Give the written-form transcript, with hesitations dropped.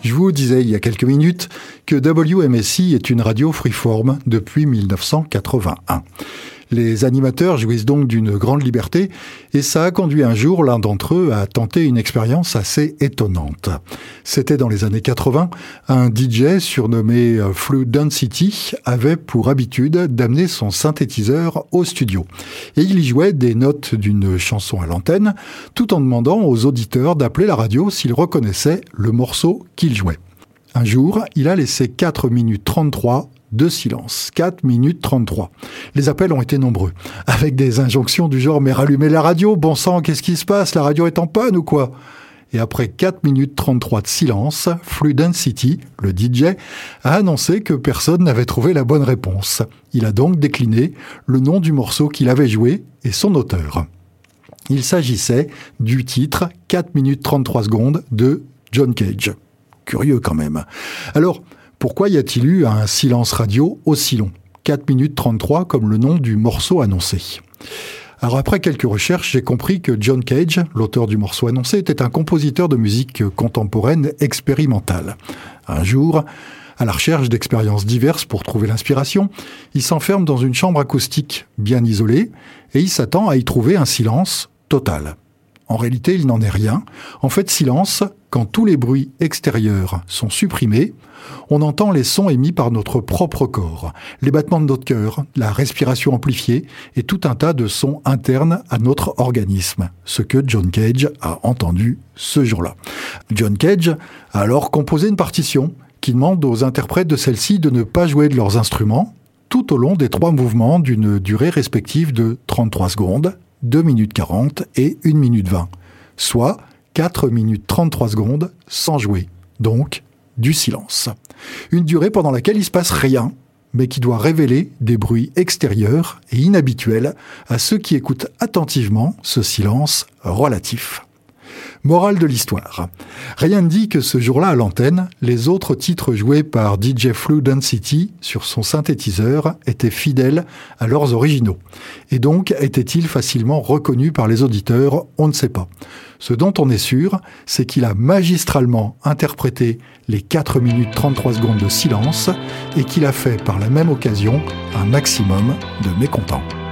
Je vous disais il y a quelques minutes que WMSI est une radio freeform depuis 1981. Les animateurs jouissent donc d'une grande liberté et ça a conduit un jour l'un d'entre eux à tenter une expérience assez étonnante. C'était dans les années 80, un DJ surnommé Flu Density avait pour habitude d'amener son synthétiseur au studio. Et il y jouait des notes d'une chanson à l'antenne tout en demandant aux auditeurs d'appeler la radio s'ils reconnaissaient le morceau qu'il jouait. Un jour, il a laissé 4 minutes 33 de silence. 4 minutes 33. Les appels ont été nombreux, avec des injonctions du genre « Mais rallumez la radio, bon sang, qu'est-ce qui se passe? La radio est en panne ou quoi ?» Et après 4 minutes 33 de silence, Flu Density, le DJ, a annoncé que personne n'avait trouvé la bonne réponse. Il a donc décliné le nom du morceau qu'il avait joué et son auteur. Il s'agissait du titre « 4 minutes 33 secondes » de John Cage. Curieux quand même. Alors, pourquoi y a-t-il eu un silence radio aussi long ? 4 minutes 33 comme le nom du morceau annoncé. Alors après quelques recherches, j'ai compris que John Cage, l'auteur du morceau annoncé, était un compositeur de musique contemporaine expérimentale. Un jour, à la recherche d'expériences diverses pour trouver l'inspiration, il s'enferme dans une chambre acoustique bien isolée et il s'attend à y trouver un silence total. En réalité, il n'en est rien. En fait, silence, quand tous les bruits extérieurs sont supprimés, on entend les sons émis par notre propre corps, les battements de notre cœur, la respiration amplifiée et tout un tas de sons internes à notre organisme, ce que John Cage a entendu ce jour-là. John Cage a alors composé une partition qui demande aux interprètes de celle-ci de ne pas jouer de leurs instruments tout au long des 3 mouvements d'une durée respective de 33 secondes, 2 minutes 40 et 1 minute 20, soit 4 minutes 33 secondes sans jouer, donc du silence. Une durée pendant laquelle il ne se passe rien, mais qui doit révéler des bruits extérieurs et inhabituels à ceux qui écoutent attentivement ce silence relatif. Morale de l'histoire. Rien ne dit que ce jour-là à l'antenne, les autres titres joués par DJ Flu Density sur son synthétiseur étaient fidèles à leurs originaux. Et donc, étaient-ils facilement reconnus par les auditeurs ? On ne sait pas. Ce dont on est sûr, c'est qu'il a magistralement interprété les 4 minutes 33 secondes de silence et qu'il a fait par la même occasion un maximum de mécontents.